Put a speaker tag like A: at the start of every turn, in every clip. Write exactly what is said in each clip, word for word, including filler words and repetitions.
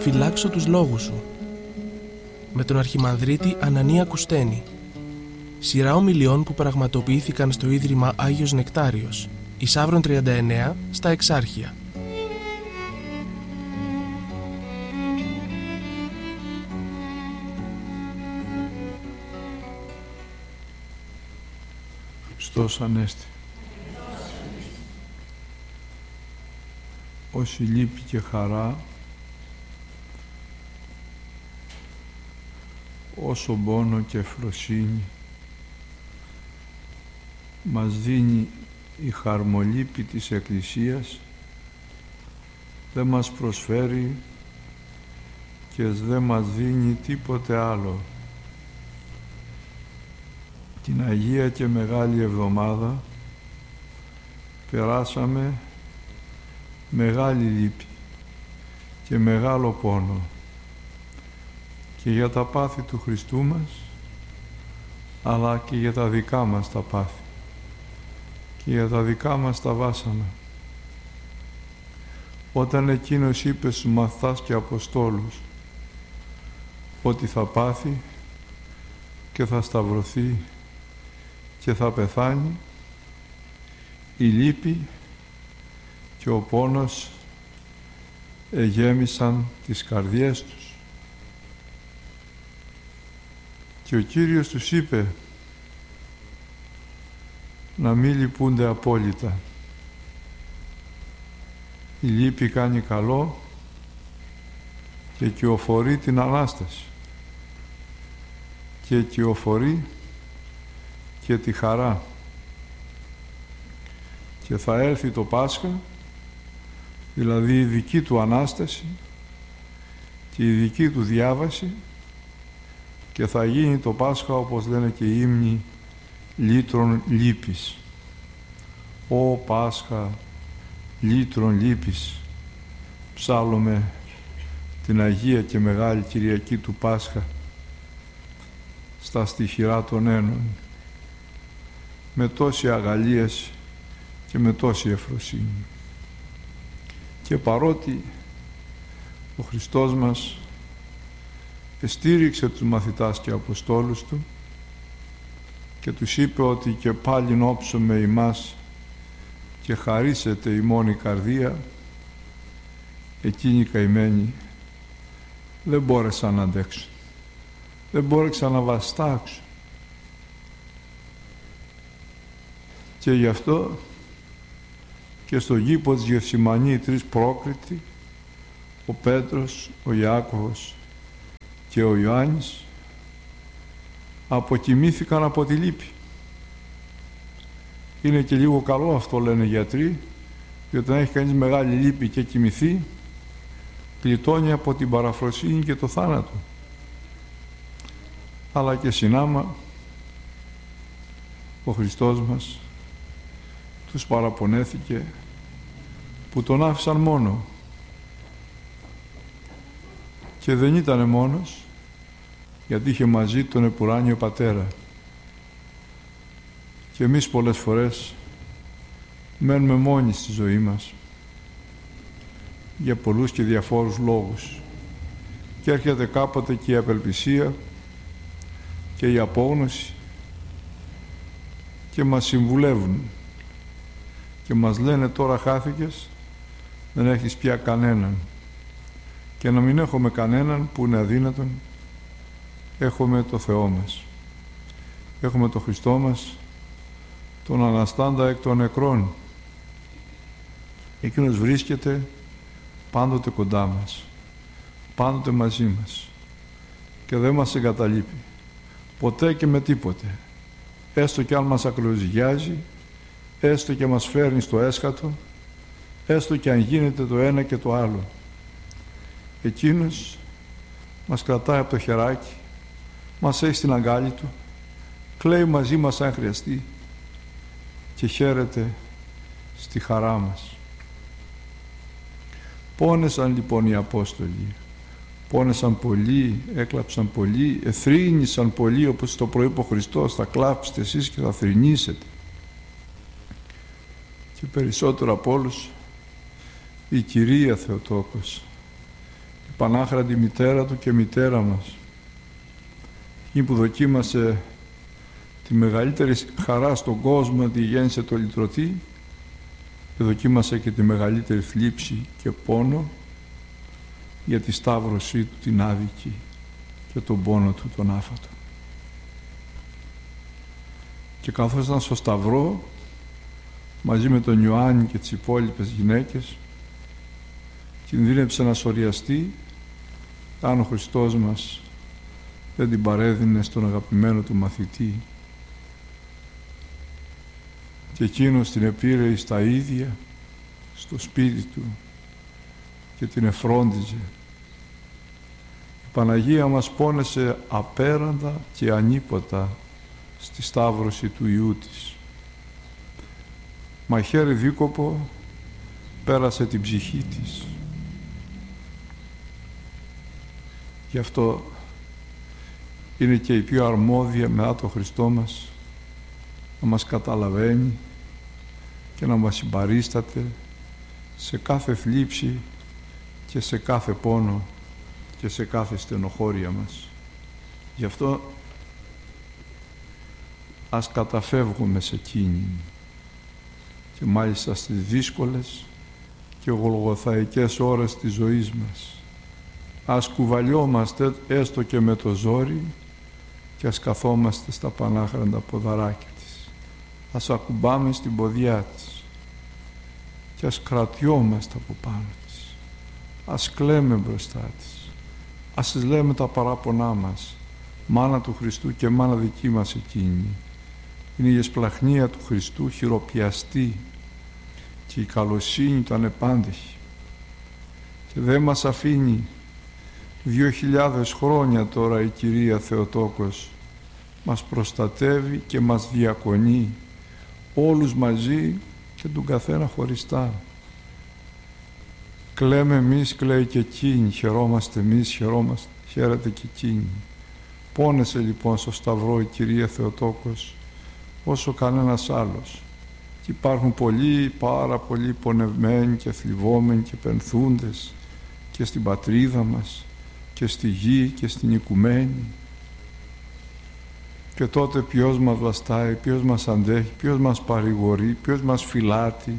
A: «Φυλάξω τους λόγους σου» με τον Αρχιμανδρίτη Ανανία Κουστένη. Σειρά ομιλιών που πραγματοποιήθηκαν στο Ίδρυμα Άγιος Νεκτάριος, Ισαύρων τριάντα εννέα, στα Εξάρχεια.
B: Χριστός Ανέστη. Όση λύπη και χαρά, όσο πόνο και ευφροσύνη μας δίνει η χαρμολύπη της Εκκλησίας, δεν μας προσφέρει και δεν μας δίνει τίποτε άλλο. Την Αγία και Μεγάλη Εβδομάδα περάσαμε μεγάλη λύπη και μεγάλο πόνο και για τα πάθη του Χριστού μας, αλλά και για τα δικά μας τα πάθη και για τα δικά μας τα βάσανα. Όταν Εκείνος είπε στους μαθητάς και Αποστόλους ότι θα πάθει και θα σταυρωθεί και θα πεθάνει, η λύπη και ο πόνος εγέμισαν τις καρδιές τους. Και ο Κύριος τους είπε να μην λυπούνται απόλυτα. Η λύπη κάνει καλό και κυοφορεί την Ανάσταση και κυοφορεί και τη χαρά. Και θα έλθει το Πάσχα, δηλαδή η δική του Ανάσταση και η δική του διάβαση, και θα γίνει το Πάσχα, όπως λένε και οι ύμνοι, λύτρων λύπης. Ω Πάσχα, λύτρων λύπης, ψάλλουμε την Αγία και Μεγάλη Κυριακή του Πάσχα στα στιχηρά των Ένων, με τόση αγαλίαση και με τόση ευφροσύνη. Και παρότι ο Χριστός μας εστήριξε τους μαθητάς και Αποστόλους Του και τους είπε ότι και πάλιν όψομαι ημάς και χαρίσετε ημών η καρδία, εκείνοι οι καημένοι δεν μπόρεσαν να αντέξουν, δεν μπόρεσαν να βαστάξουν. Και γι' αυτό και στον κήπο της Γεφσιμανή οι τρεις πρόκριτοι, ο Πέτρος, ο Ιάκωβος και ο Ιωάννης, αποκοιμήθηκαν από τη λύπη. Είναι και λίγο καλό αυτό, λένε οι γιατροί, διότι όταν έχει κανείς μεγάλη λύπη και κοιμηθεί, γλιτώνει από την παραφροσύνη και το θάνατο. Αλλά και συνάμα ο Χριστός μας τους παραπονέθηκε που τον άφησαν μόνο. Και δεν ήτανε μόνος, γιατί είχε μαζί τον επουράνιο Πατέρα. Και εμείς πολλές φορές μένουμε μόνοι στη ζωή μας για πολλούς και διαφόρους λόγους. Και έρχεται κάποτε και η απελπισία και η απόγνωση και μας συμβουλεύουν και μας λένε τώρα χάθηκες, δεν έχεις πια κανέναν. Και να μην έχουμε κανέναν που είναι αδύνατον, έχουμε το Θεό μας. Έχουμε το Χριστό μας, τον Αναστάντα εκ των νεκρών. Εκείνος βρίσκεται πάντοτε κοντά μας, πάντοτε μαζί μας και δεν μας εγκαταλείπει ποτέ και με τίποτε, έστω και αν μας ακροζυγιάζει, έστω και μας φέρνει στο έσκατο, έστω και αν γίνεται το ένα και το άλλο. Εκείνος μας κρατάει από το χεράκι, μας έχει στην αγκάλη του, κλαίει μαζί μας αν χρειαστεί και χαίρεται στη χαρά μας. Πόνεσαν λοιπόν οι Απόστολοι, πόνεσαν πολύ, έκλαψαν πολύ, εθρήνησαν πολύ, όπως το προείπε ο Χριστός, θα κλάψετε εσείς και θα θρηνήσετε. Και περισσότερο από όλους η Κυρία Θεοτόκος, η Πανάχραντη μητέρα του και μητέρα μας, εκείνη που δοκίμασε τη μεγαλύτερη χαρά στον κόσμο ότι γέννησε το λυτρωτή και δοκίμασε και τη μεγαλύτερη θλίψη και πόνο για τη σταύρωσή του την άδικη και τον πόνο του τον άφατο. Και καθώς ήταν στο σταυρό μαζί με τον Ιωάννη και τις υπόλοιπες γυναίκες, κινδύνεψε να σωριαστεί αν ο Χριστός μας δεν την παρέδινε στον αγαπημένο του μαθητή, και εκείνος την επήρε στα ίδια στο σπίτι του και την εφρόντιζε. Η Παναγία μας πόνεσε απέραντα και ανίποτα στη σταύρωση του Υιού της. Μαχαίρι δίκοπο πέρασε την ψυχή της. Γι' αυτό είναι και η πιο αρμόδια μετά το Χριστό μας να μας καταλαβαίνει και να μας συμπαρίσταται σε κάθε θλίψη και σε κάθε πόνο και σε κάθε στενοχώρια μας. Γι' αυτό ας καταφεύγουμε σε εκείνη, και μάλιστα στις δύσκολες και γολγοθαϊκές ώρες της ζωής μας. Ας κουβαλιόμαστε έστω και με το ζόρι και ας καθόμαστε στα πανάχραντα ποδαράκια της. Ας ακουμπάμε στην ποδιά της και ας κρατιόμαστε από πάνω της. Ας κλαίμε μπροστά της. Ας της λέμε τα παράπονά μας. Μάνα του Χριστού και μάνα δική μας εκείνη. Είναι η εσπλαχνία του Χριστού χειροπιαστή και η καλοσύνη του ανεπάντεχη. Και δεν μας αφήνει. Δύο χιλιάδες χρόνια τώρα η Κυρία Θεοτόκος μας προστατεύει και μας διακονεί όλους μαζί και τον καθένα χωριστά. Κλαίμε εμείς, κλαίει και εκείνη, χαιρόμαστε εμείς, χαιρόμαστε, χαίρεται και εκείνη. Πόνεσε λοιπόν στο Σταυρό η Κυρία Θεοτόκος όσο κανένας άλλος. Και υπάρχουν πολλοί, πάρα πολλοί πονευμένοι και θλιβόμενοι και πενθούντες και στην πατρίδα μας και στη γη και στην οικουμένη. Και τότε ποιος μας βαστάει, ποιος μας αντέχει, ποιος μας παρηγορεί, ποιος μας φυλάτει?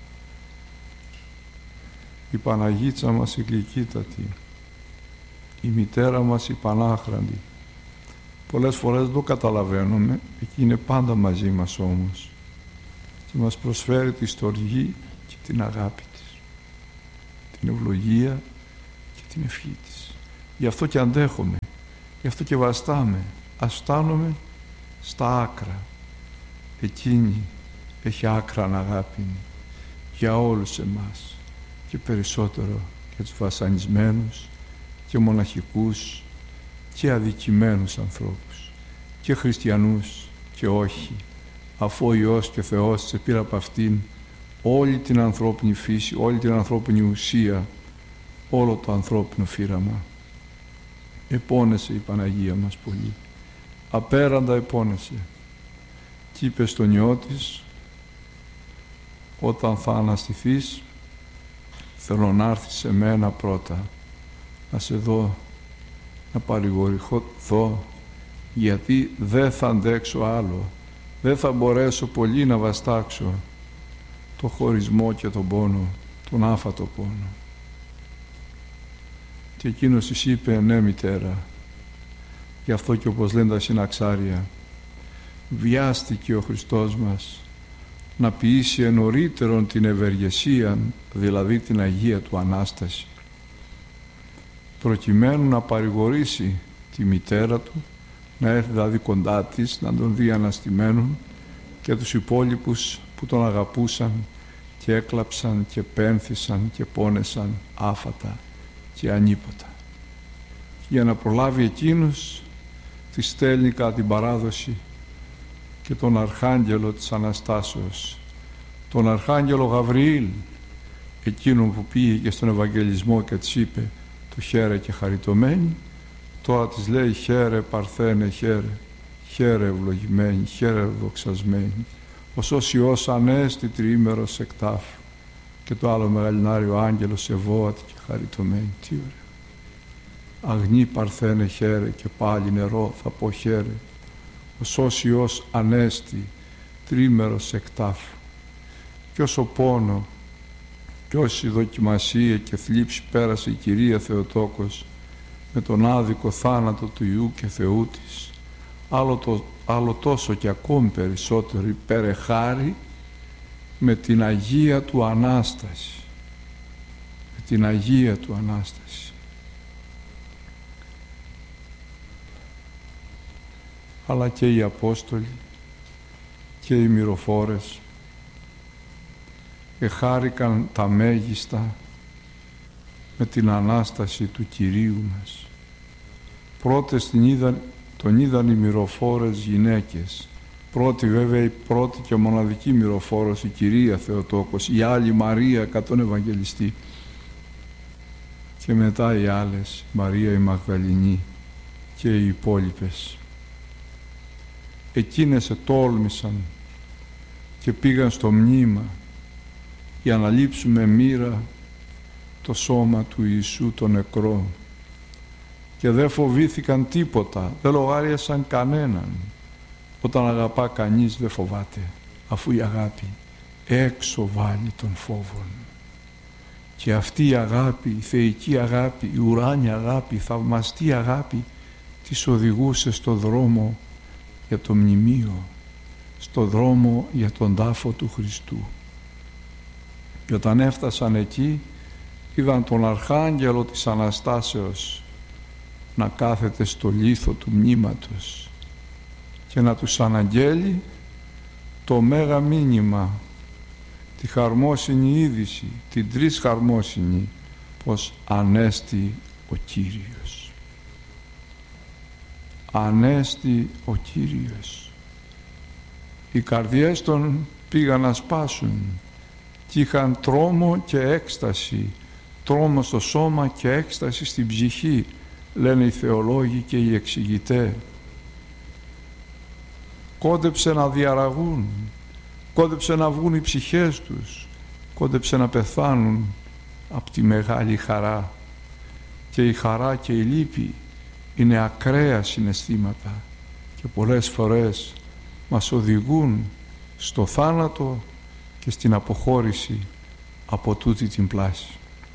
B: Η Παναγίτσα μας η γλυκύτατη, η μητέρα μας η Πανάχραντη. Πολλές φορές δεν το καταλαβαίνουμε, εκεί είναι πάντα μαζί μας όμως και μας προσφέρει τη στοργή και την αγάπη της, την ευλογία και την ευχή της. Γι' αυτό και αντέχομαι, γι' αυτό και βαστάμε. Ας φτάνουμε στα άκρα. Εκείνη έχει άκραν αγάπη για όλους εμάς και περισσότερο για τους βασανισμένους και μοναχικούς και αδικημένους ανθρώπους και χριστιανούς και όχι, αφού ο Υιός και Θεός της επήρε από αυτήν όλη την ανθρώπινη φύση, όλη την ανθρώπινη ουσία, όλο το ανθρώπινο φύραμα. Επώνεσε η Παναγία μας πολύ, απέραντα επώνεσε, και είπε στον Υιό της, όταν θα αναστηθείς θέλω να έρθεις σε μένα πρώτα, να σε δω, να παρηγορηθώ, γιατί δεν θα αντέξω άλλο, δεν θα μπορέσω πολύ να βαστάξω το χωρισμό και τον πόνο, τον άφατο πόνο. Και εκείνος της είπε, ναι μητέρα, γι' αυτό και όπως λένε τα συναξάρια, βιάστηκε ο Χριστός μας να ποιήσει ενωρίτερον την ευεργεσία, δηλαδή την Αγία του Ανάσταση, προκειμένου να παρηγορήσει τη μητέρα του, να έρθει δηλαδή κοντά της, να τον δει αναστημένον, και τους υπόλοιπους που τον αγαπούσαν και έκλαψαν και πένθησαν και πόνεσαν άφατα και ανίποτα. Για να προλάβει εκείνους, τη στέλνει κατά την παράδοση και τον Αρχάγγελο της Αναστάσεως, τον Αρχάγγελο Γαβριήλ, εκείνον που πήγε και στον Ευαγγελισμό και της είπε του χαίρε και χαριτωμένη, τώρα της λέει χαίρε Παρθένε, χαίρε, χαίρε ευλογημένη, χαίρε δοξασμένη, ως Υιός Ανέστη τριήμερος εκτάφου, και το άλλο μεγαλινάριο άγγελος ευώατη και χαριτωμένη. Τι ωραία. αγνή παρθένε χαίρε και πάλι νερό θα πω χαίρε, ο σώσιος ανέστη τρίμερος εκτάφου. Κι όσο πόνο κι όση δοκιμασία και θλίψη πέρασε η Κυρία Θεοτόκος με τον άδικο θάνατο του Υιού και Θεού της, άλλο, το, άλλο τόσο και ακόμη περισσότερο υπέρε χάρη με την Αγία του Ανάσταση, με την Αγία του Ανάσταση. Αλλά και οι Απόστολοι και οι μυροφόρες εχάρηκαν τα μέγιστα με την Ανάσταση του Κυρίου μας. Πρώτες την είδαν, τον είδαν οι μυροφόρες γυναίκες. Πρώτη βέβαια η πρώτη και μοναδική μυροφόρος η Κυρία Θεοτόκος, η άλλη Μαρία κατ' τον Ευαγγελιστή και μετά οι άλλες, Μαρία η Μαγδαληνή και οι υπόλοιπες. Εκείνες ετόλμησαν και πήγαν στο μνήμα για να λείψουμε μοίρα το σώμα του Ιησού το νεκρό και δεν φοβήθηκαν τίποτα, δεν λογάριασαν κανέναν. Όταν αγαπά κανείς δεν φοβάται, αφού η αγάπη έξω βάλει των φόβων. Και αυτή η αγάπη, η θεϊκή αγάπη, η ουράνια αγάπη, η θαυμαστή αγάπη τις οδηγούσε στο δρόμο για το μνημείο, στο δρόμο για τον τάφο του Χριστού. Και όταν έφτασαν εκεί, είδαν τον Αρχάγγελο της Αναστάσεως να κάθεται στο λίθο του μνήματος και να τους αναγγέλει το μέγα μήνυμα, τη χαρμόσυνη είδηση, την τρεις χαρμόσυνη, πως ανέστη ο Κύριος. Ανέστη ο Κύριος. Οι καρδιές των πήγαν να σπάσουν και είχαν τρόμο και έκσταση, τρόμο στο σώμα και έκσταση στην ψυχή, λένε οι θεολόγοι και οι εξηγητές. Κόντεψε να διαραγούν, κόντεψε να βγουν οι ψυχές τους, κόντεψε να πεθάνουν από τη μεγάλη χαρά. Και η χαρά και η λύπη είναι ακραία συναισθήματα και πολλές φορές μας οδηγούν στο θάνατο και στην αποχώρηση από τούτη την πλάση.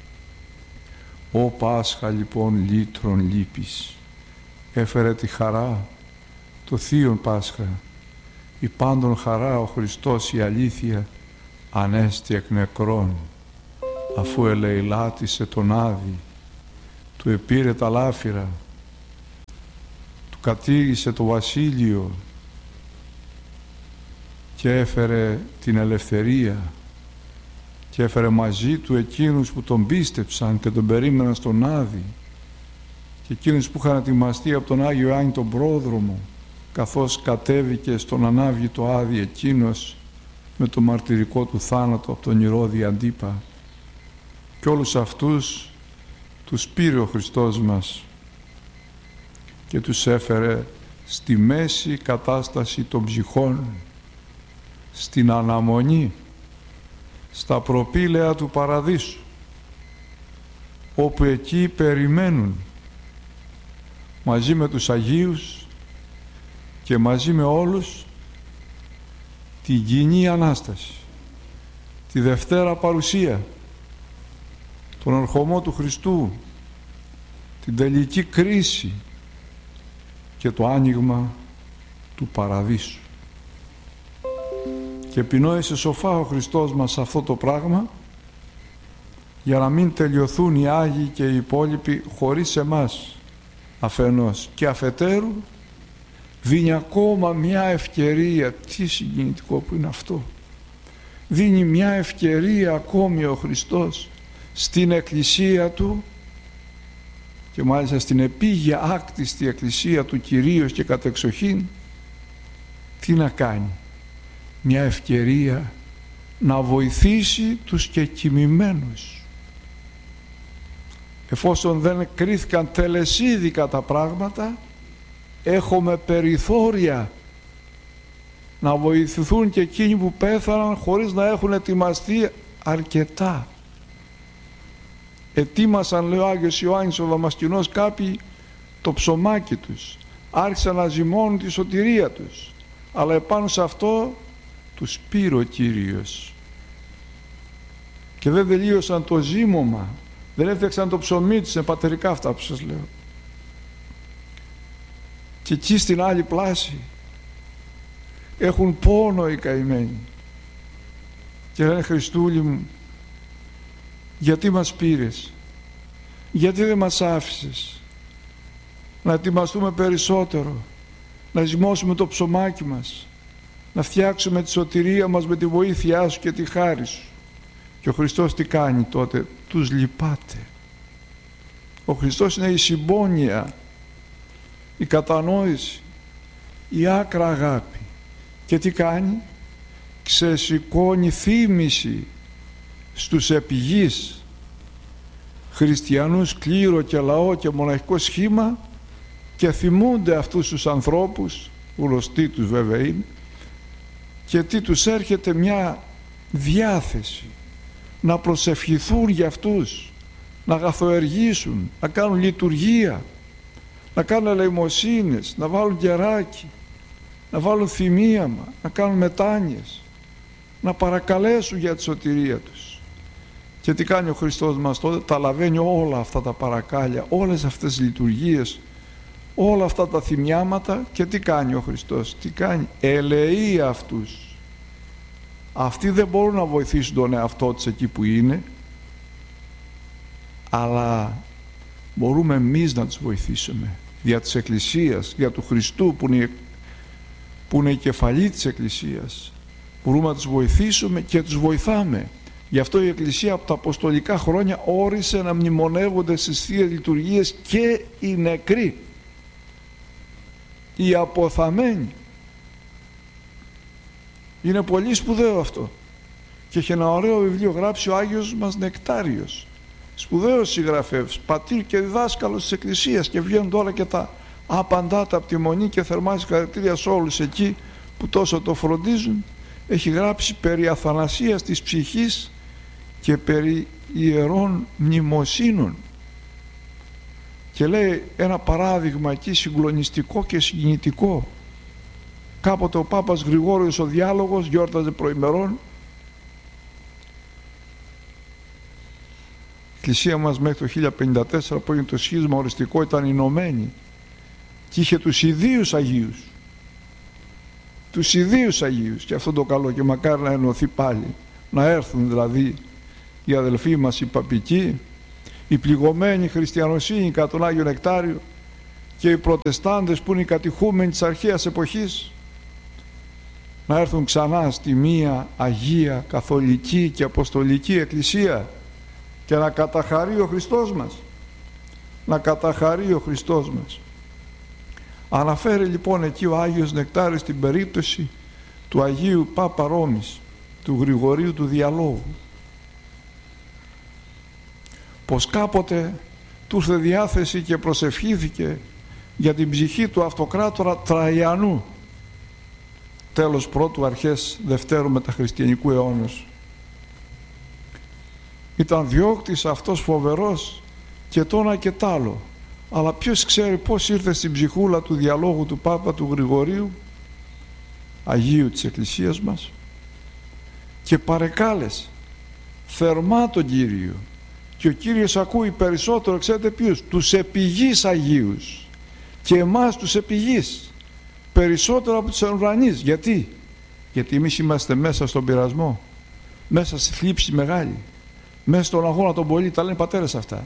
B: Ω Πάσχα λοιπόν λύτρων λύπης, έφερε τη χαρά, το Θείον Πάσχα, η πάντων χαρά ο Χριστός η αλήθεια, ανέστη εκ νεκρών, αφού ελεηλάτησε τον Άδη, του επήρε τα λάφυρα, του κατήργησε το βασίλειο και έφερε την ελευθερία και έφερε μαζί του εκείνους που τον πίστεψαν και τον περίμεναν στον Άδη και εκείνους που είχαν ετοιμαστεί από τον Άγιο Ιωάννη τον πρόδρομο, καθώς κατέβηκε στον ανάβγητο Άδη εκείνος με το μαρτυρικό του θάνατο από τον Ηρώδη Αντίπα. Και όλους αυτούς τους πήρε ο Χριστός μας και τους έφερε στη μέση κατάσταση των ψυχών, στην αναμονή, στα προπήλαια του Παραδείσου, όπου εκεί περιμένουν μαζί με τους Αγίους και μαζί με όλους την κοινή Ανάσταση, τη Δευτέρα Παρουσία, τον ερχομό του Χριστού, την τελική κρίση και το άνοιγμα του Παραδείσου. Και επινόησε σοφά ο Χριστός μας αυτό το πράγμα για να μην τελειωθούν οι Άγιοι και οι υπόλοιποι χωρίς εμάς αφενός, και αφετέρου δίνει ακόμα μια ευκαιρία. Τι συγκινητικό που είναι αυτό! Δίνει μια ευκαιρία ακόμη ο Χριστός στην Εκκλησία Του, και μάλιστα στην επίγεια άκτιστη Εκκλησία του Κυρίως και κατεξοχήν, τι να κάνει? Μια ευκαιρία να βοηθήσει τους κεκοιμημένους. Εφόσον δεν κρίθηκαν τελεσίδικα τα πράγματα, έχουμε περιθώρια να βοηθηθούν και εκείνοι που πέθαναν χωρίς να έχουν ετοιμαστεί αρκετά. ετοίμασαν, λέει ο Άγιος Ιωάννης ο Δαμασκηνός, κάποιοι το ψωμάκι τους, άρχισαν να ζυμώνουν τη σωτηρία τους, αλλά επάνω σε αυτό τους πήρε ο Κύριος. Και δεν τελείωσαν το ζύμωμα, δεν έφτιαξαν το ψωμί τους, είναι πατερικά αυτά που σας λέω. Και εκεί στην άλλη πλάση έχουν πόνο οι καημένοι και λένε, Χριστούλη μου, γιατί μας πήρες, γιατί δεν μας άφησες να ετοιμαστούμε περισσότερο, να ζυμώσουμε το ψωμάκι μας, να φτιάξουμε τη σωτηρία μας με τη βοήθειά σου και τη χάρη σου. Και ο Χριστός τι κάνει τότε? Τους λυπάται. Ο Χριστός είναι η συμπόνια, η κατανόηση, η άκρα αγάπη. Και τι κάνει? Ξεσηκώνει θύμηση στους επιγείς χριστιανούς, κλήρο και λαό και μοναχικό σχήμα, και θυμούνται αυτούς τους ανθρώπους, γνωστοί τους βέβαια είναι, και τι τους έρχεται? Μια διάθεση να προσευχηθούν για αυτούς, να αγαθοεργήσουν, να κάνουν λειτουργία, να κάνουν ελεημοσύνες, να βάλουν κεράκι, να βάλουν θυμίαμα, να κάνουν μετάνοιες, να παρακαλέσουν για τη σωτηρία τους. Και τι κάνει ο Χριστός μας τότε? Τα λαβαίνει όλα αυτά τα παρακάλια, όλες αυτές τις λειτουργίες, όλα αυτά τα θυμιάματα, και τι κάνει ο Χριστός? Τι κάνει? Ελεεί αυτούς. Αυτοί δεν μπορούν να βοηθήσουν τον εαυτό τους εκεί που είναι, αλλά μπορούμε εμείς να τους βοηθήσουμε δια της Εκκλησίας, δια του Χριστού που είναι, που είναι η κεφαλή της Εκκλησίας. Μπορούμε να τους βοηθήσουμε και τους βοηθάμε. Γι' αυτό η Εκκλησία από τα αποστολικά χρόνια όρισε να μνημονεύονται στις Θείες Λειτουργίες και οι νεκροί, οι αποθαμένοι. Είναι πολύ σπουδαίο αυτό. Και έχει ένα ωραίο βιβλίο γράψει ο Άγιος μας Νεκτάριος, σπουδαίος συγγραφέας, πατήρ και διδάσκαλος της Εκκλησίας, και βγαίνουν τώρα και τα απαντάτα από τη Μονή και θερμά συγχαρητήρια σε όλους εκεί που τόσο το φροντίζουν. Έχει γράψει περί αθανασίας της ψυχής και περί ιερών μνημοσύνων, και λέει ένα παράδειγμα εκεί συγκλονιστικό και συγκινητικό. Κάποτε ο Πάπας Γρηγόριος ο Διάλογος γιόρταζε προημερών. Η Εκκλησία μας μέχρι το χίλια πενήντα τέσσερα, που έγινε το σχίσμα οριστικό, ήταν ενωμένη και είχε τους ιδίους Αγίους. Τους ιδίους Αγίους, και αυτό το καλό, και μακάρι να ενωθεί πάλι, να έρθουν δηλαδή οι αδελφοί μας οι παπικοί, οι πληγωμένοι χριστιανοσύνη κατά τον Άγιο Νεκτάριο, και οι προτεστάντες που είναι οι κατηχούμενοι της αρχαίας εποχής, να έρθουν ξανά στη μία Αγία Καθολική και Αποστολική Εκκλησία και να καταχαρεί ο Χριστός μας. Να καταχαρεί ο Χριστός μας. Αναφέρει λοιπόν εκεί ο Άγιος Νεκτάριος την περίπτωση του Αγίου Πάπα Ρώμης, του Γρηγορίου του Διαλόγου, πως κάποτε του ήρθε διάθεση και προσευχήθηκε για την ψυχή του αυτοκράτορα Τραϊανού, τέλος πρώτου αρχές δευτέρου μεταχριστιανικού αιώνος. Ήταν διώκτης αυτός φοβερός και τόνα και τ' άλλο, αλλά ποιος ξέρει πώς ήρθε στην ψυχούλα του Διαλόγου του Πάπα του Γρηγορίου, Αγίου της Εκκλησίας μας, και παρεκάλεσε θερμά τον Κύριο, και ο Κύριος ακούει περισσότερο, ξέρετε ποιους? Τους επιγείς Αγίους, και εμάς τους επιγείς περισσότερο από τους ουρανείς. Γιατί? Γιατί εμείς είμαστε μέσα στον πειρασμό, μέσα στη θλίψη μεγάλη, μέσα στον αγώνα των πολύ, τα λένε οι πατέρες αυτά,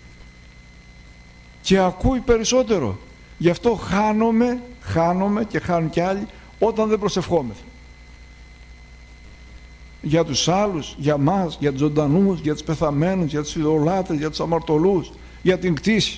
B: και ακούει περισσότερο. Γι' αυτό χάνομαι, χάνομαι και χάνουν κι άλλοι όταν δεν προσευχόμεθα για τους άλλους, για μας, για τους ζωντανούς, για τους πεθαμένους, για τους ειδωλάτρες, για τους αμαρτωλούς, για την κτήση.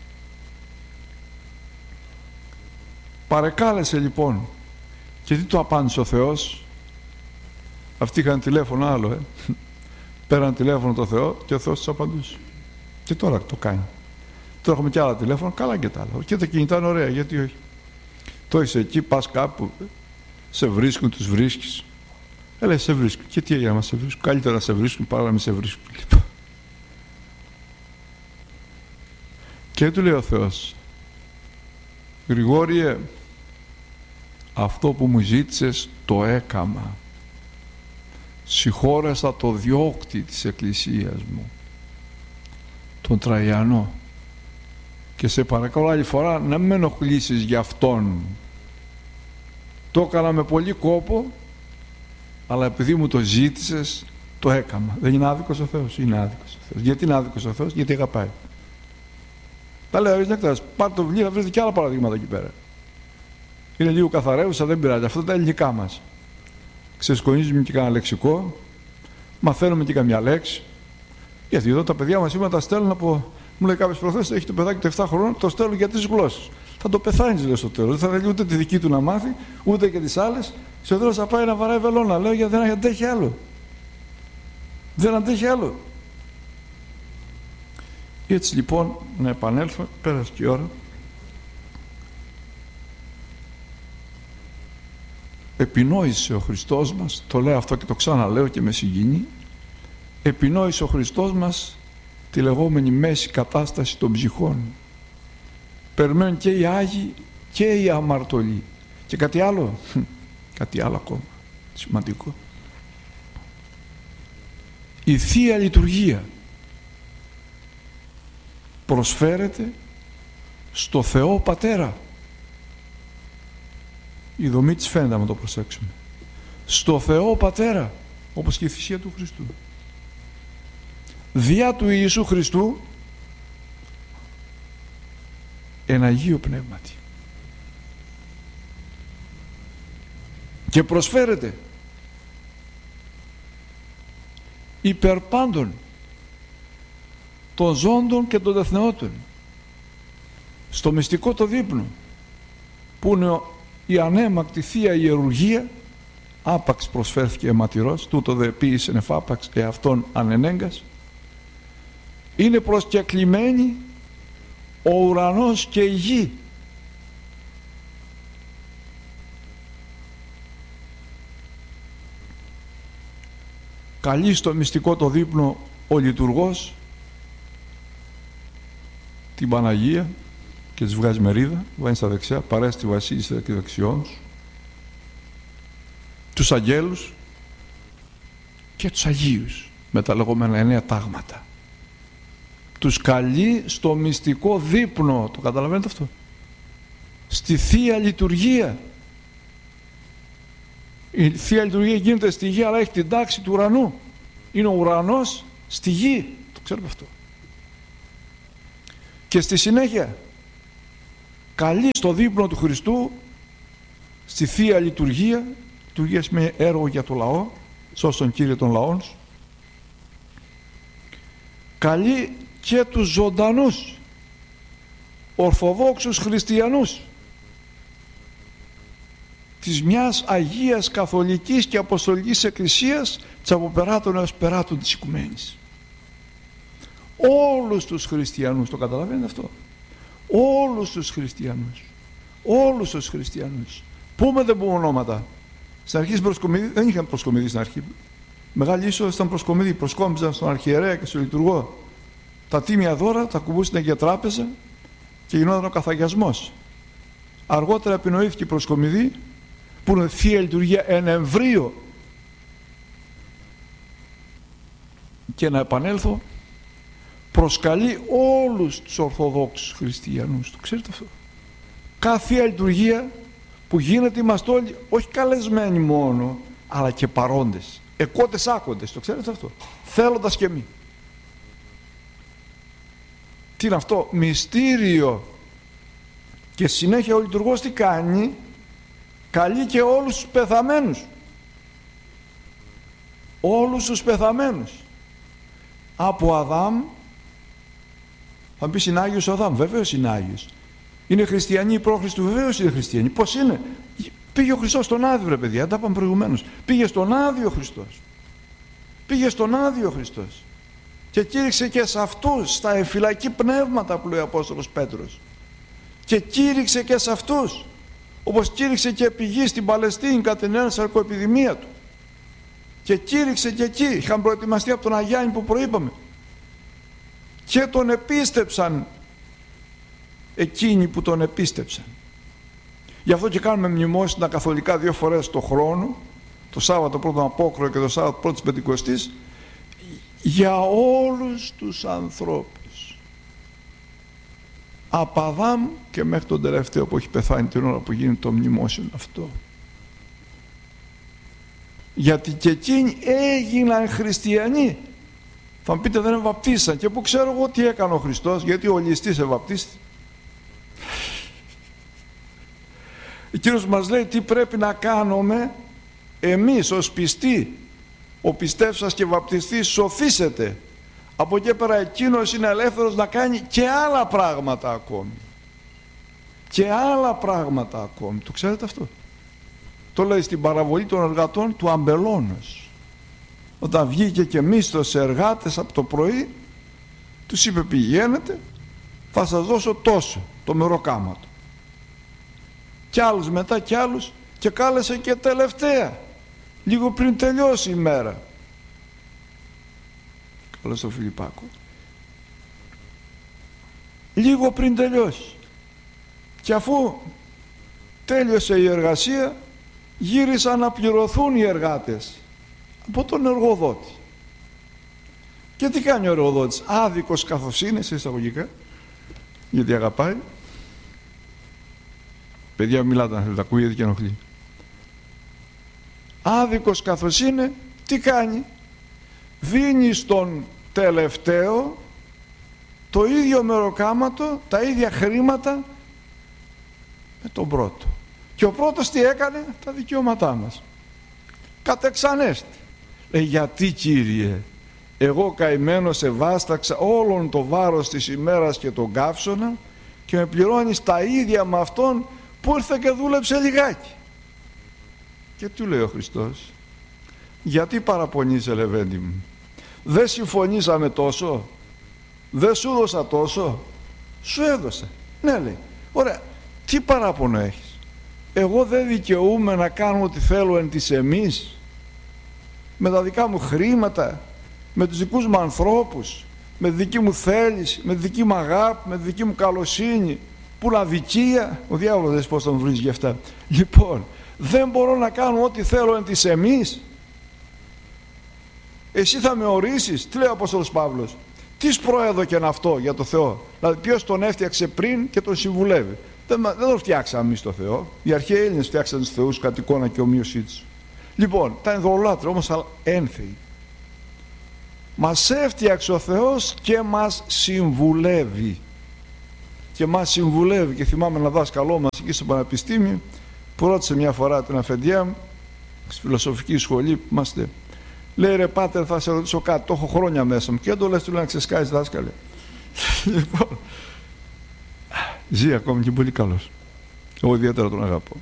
B: Παρεκάλεσε λοιπόν, και τι του απάντησε ο Θεός? Αυτοί είχαν τηλέφωνο άλλο, ε. Πέραν τηλέφωνο το Θεό και ο Θεός τους απαντούσε. Και τώρα το κάνει. Τώρα έχουμε και άλλα τηλέφωνα, καλά και τα άλλα. Και τα κινητά είναι ωραία, γιατί όχι? Το είσαι εκεί, πας κάπου, σε βρίσκουν, τους βρίσκεις. Έλα, σε βρίσκουν. Και τι έγινε να σε βρίσκουν? Καλύτερα να σε βρίσκουν παρά να μην σε βρίσκουν. Και του λέει ο Θεός, Γρηγόριε, αυτό που μου ζήτησες το έκαμα. Συγχώρεσα το διώκτη της Εκκλησίας μου, τον Τραϊανό, και σε παρακαλώ άλλη φορά να μην με ενοχλήσεις για αυτόν. Το έκανα με πολύ κόπο, αλλά επειδή μου το ζήτησες το έκαμα. Δεν είναι άδικος ο Θεός? Είναι άδικος ο Θεός. Γιατί είναι άδικος ο Θεός? Γιατί αγαπάει. Τα λέει ο Νεκτάριος. Πάρτε το βιβλίο να βρείτε και άλλα παραδείγματα εκεί πέρα. Είναι λίγο καθαρεύουσα, δεν πειράζει. Αυτά τα ελληνικά μας. Ξεσκονίζουμε και κανένα λεξικό, μαθαίνουμε και καμιά λέξη. Γιατί εδώ τα παιδιά μας σήμερα τα στέλνουν από. Μου λέει κάποιος προχθές, έχει το παιδάκι το επτά χρονών, το στέλνουν για τρεις γλώσσες. Θα το πεθάνεις, λέει, στο τέλος. Δεν θα θέλει ούτε τη δική του να μάθει, ούτε και τις άλλες. Στο τέλος θα πάει να βαράει βελόνα. Λέω, γιατί δεν αντέχει άλλο. Δεν αντέχει άλλο. Έτσι λοιπόν, να επανέλθω, πέρασε και η ώρα. Επινόησε ο Χριστός μας, το λέω αυτό και το ξαναλέω και με συγκινεί, επινόησε ο Χριστός μας τη λεγόμενη μέση κατάσταση των ψυχών. Περιμένουν και οι Άγιοι και οι αμαρτωλοί. Και κάτι άλλο, κάτι άλλο ακόμα σημαντικό. Η Θεία Λειτουργία προσφέρεται στο Θεό Πατέρα. Η δομή της φαίνεται, να το προσέξουμε. Στο Θεό Πατέρα, όπως και η θυσία του Χριστού. Διά του Ιησού Χριστού εν Αγίο Πνεύματι. Και προσφέρεται υπέρ πάντων των ζώντων και των τεθνεώτων, στο μυστικό το δείπνο, που είναι η ανέμακτη Θεία Ιερουργία, άπαξ προσφέρθηκε αιματηρός, τούτο δε ποίησεν εφάπαξ εαυτόν ανενέγκας. Είναι προσκεκλημένοι ο ουρανός και η γη. Καλεί στο μυστικό το δείπνο ο λειτουργός την Παναγία και της βγάζει μερίδα, βάζει στα δεξιά, παρέστη βασίλισσα και δεξιών, τους αγγέλους και τους Αγίους με τα λεγόμενα εννέα τάγματα. Τους καλεί στο μυστικό δείπνο, το καταλαβαίνετε αυτό, στη Θεία Λειτουργία. Η Θεία Λειτουργία γίνεται στη γη, αλλά έχει την τάξη του ουρανού. Είναι ο ουρανός στη γη, το ξέρουμε αυτό. Και στη συνέχεια καλεί στο δείπνο του Χριστού, στη Θεία Λειτουργία, λειτουργία με έργο για το λαό, σώσον Κύριε των λαών, καλεί και τους ζωντανούς Ορθοδόξους Χριστιανούς της μιας Αγίας Καθολικής και Αποστολικής Εκκλησίας, της αποπεράτων έως περάτων της Οικουμένης. Όλους τους χριστιανούς, το καταλαβαίνετε αυτό? Όλους τους χριστιανούς, όλους τους χριστιανούς. Πούμε δεν πούμε ονόματα. Στην αρχή προσκομιδή, δεν είχαν προσκομιδή στην αρχή. Μεγάλη ίσως ήταν προσκομιδή, προσκόμιζαν στον αρχιερέα και στον λειτουργό τα τίμια δώρα, τα κουμπούσαν για τράπεζα και γινόταν ο καθαγιασμός. Αργότερα επινοήθηκε η προσκομιδή, που είναι Θεία Λειτουργία εν εμβρίο. Και να επανέλθω, προσκαλεί όλους τους Ορθοδόξους Χριστιανούς. Το ξέρετε αυτό? Κάθε Θεία Λειτουργία που γίνεται είμαστε όλοι, όχι καλεσμένοι μόνο, αλλά και παρόντες, εκότες άκοντες. Το ξέρετε αυτό? Θέλοντας και μη. Τι είναι αυτό? Μυστήριο. Και συνέχεια ο λειτουργός τι κάνει? Καλεί και όλους τους πεθαμένους. Όλους τους πεθαμένους. Από Αδάμ, θα μου πεις είναι Άγιος ο Αδάμ, βεβαίως είναι Άγιος. Είναι χριστιανοί οι πρόχριστοι του, βεβαίως είναι χριστιανοί. Πώς είναι? Πήγε ο Χριστός στον Άδη, βρε παιδιά, τα είπαμε προηγουμένως. Πήγε στον Άδη ο Χριστός. Πήγε στον Άδη ο Χριστός. Και κήρυξε και σε αυτούς, στα εφυλακή πνεύματα που λέει ο Απόστολος Πέτρος. Και κήρυξε και σε αυτούς, όπως κήρυξε και επί γη στην Παλαιστίνη κατά την ένωση σαρκοεπιδημία του. Και κήρυξε και εκεί, είχαν προετοιμαστεί από τον Αγιάννη που προείπαμε. Και τον επίστεψαν εκείνοι που τον επίστεψαν. Γι' αυτό και κάνουμε μνημόσυνα καθολικά δύο φορές το χρόνο, το Σάββατο πρώτον Απόκρουα και το Σάββατο πρώτης Πεντηκοστής, για όλους τους ανθρώπους. Από Αδάμ και μέχρι τον τελευταίο που έχει πεθάνει την ώρα που γίνει το μνημόσυνο αυτό. Γιατί και εκείνοι έγιναν χριστιανοί. Θα μου πείτε, δεν βαπτίσαν. Και που ξέρω εγώ τι έκανε ο Χριστός, γιατί ο ληστής ευαπτίστη. Ο Κύριος μας λέει τι πρέπει να κάνουμε εμείς ως πιστοί. Ο πιστεύσας και βαπτιστής σωθήσετε. Από εκεί πέρα εκείνος είναι ελεύθερος να κάνει και άλλα πράγματα ακόμη. Και άλλα πράγματα ακόμη. Το ξέρετε αυτό? Το λέει στην παραβολή των εργατών του Αμπελώνος. Όταν βγήκε και μίσθος σε εργάτες από το πρωί, τους είπε πηγαίνετε, θα σας δώσω τόσο, το μεροκάματο. Κι άλλους μετά κι άλλους, και κάλεσε και τελευταία, λίγο πριν τελειώσει η μέρα. Καλώς τον Φιλιππάκο. Λίγο πριν τελειώσει. Και αφού τέλειωσε η εργασία, γύρισαν να πληρωθούν οι εργάτες από τον εργοδότη. Και τι κάνει ο εργοδότης? Άδικος καθώς είναι, σε εισαγωγικά, γιατί αγαπάει. Παιδιά, μιλάτε αν θέλετε, ακούγεται και ενοχλεί. Άδικος καθώς είναι, τι κάνει? Δίνει στον τελευταίο το ίδιο μεροκάματο, τα ίδια χρήματα με τον πρώτο. Και ο πρώτος τι έκανε? Τα δικαιώματά μας. Κατεξανέστη. Λέει, γιατί Κύριε, εγώ καημένος εβάσταξα όλον το βάρος της ημέρας και τον καύσωνα και με πληρώνεις τα ίδια με αυτόν που ήρθε και δούλεψε λιγάκι. Και του λέει ο Χριστός, γιατί παραπονείσαι Λεβέντη μου? Δεν συμφωνήσαμε τόσο? Δεν σου έδωσα τόσο? Σου έδωσα. Ναι, λέει. Ωραία, τι παράπονο έχεις? Εγώ δεν δικαιούμαι να κάνω ό,τι θέλω εν της εμείς, με τα δικά μου χρήματα, με τους δικούς μου ανθρώπους, με τη δική μου θέληση, με τη δική μου αγάπη, με τη δική μου καλοσύνη, που αδικία? Ο διάβολος δεν πώς τον βρίζει γι' αυτά. Λοιπόν, δεν μπορώ να κάνω ό,τι θέλω εν της εμείς? Εσύ θα με ορίσεις? Τι λέει ο Απόστολος Παύλος? Τι προέδωκεν αυτό για το Θεό? Δηλαδή ποιος τον έφτιαξε πριν και τον συμβουλεύει? Δεν, δεν τον φτιάξαμε εμείς το Θεό. Οι αρχαίοι Έλληνες φτιάξαν τους θεούς κατ' εικόνα και ομοίωσή τους. Λοιπόν, τα ειδωλολάτρια όμως ένθεοι. Μας έφτιαξε ο Θεός και μας συμβουλεύει. Και μας συμβουλεύει. Και θυμάμαι ένα δάσκαλό μας εκεί στο πανεπιστήμιο που ρώτησε μια φορά την αφεντιά μου στη φιλοσοφική σχολή που είμαστε. Λέει, ρε πάτερ, θα σε ρωτήσω κάτι, το έχω χρόνια μέσα μου. Και δεν το λες, του λέει, να ξεσκάσεις δάσκαλε. Λοιπόν, ζει ακόμη και πολύ καλός. Εγώ ιδιαίτερα τον αγαπώ.